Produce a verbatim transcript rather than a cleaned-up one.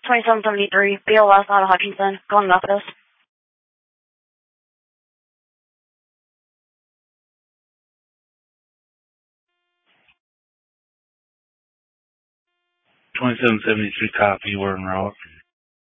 twenty-seven seventy-three, B L S out of Hutchinson, going Methodist. twenty-seven seventy-three copy, we're en route.